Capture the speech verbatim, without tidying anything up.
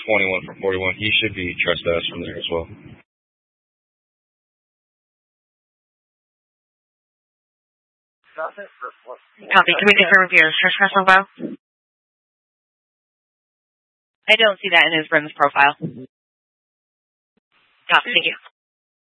twenty-one for forty-one. He should be trespassed from there as well. Copy. Can we confirm if you're trespass profile? I don't see that in his RIMS profile. Copy. Thank you.